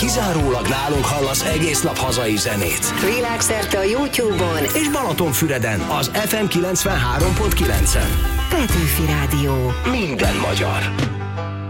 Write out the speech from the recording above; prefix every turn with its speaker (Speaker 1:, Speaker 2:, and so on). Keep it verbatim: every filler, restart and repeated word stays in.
Speaker 1: kizárólag nálunk hallasz egész nap hazai zenét.
Speaker 2: Világszerte a YouTube-on
Speaker 1: és Balatonfüreden az ef em kilencvenhárom pont kilencen.
Speaker 2: Petőfi Rádió.
Speaker 1: Minden magyar.